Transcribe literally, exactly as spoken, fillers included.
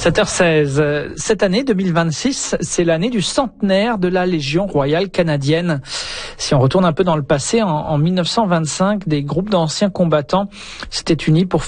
sept heures seize. Cette année deux mille vingt-six, c'est l'année du centenaire de la Légion royale canadienne. Si on retourne un peu dans le passé, en, en mille neuf cent vingt-cinq, des groupes d'anciens combattants s'étaient unis pour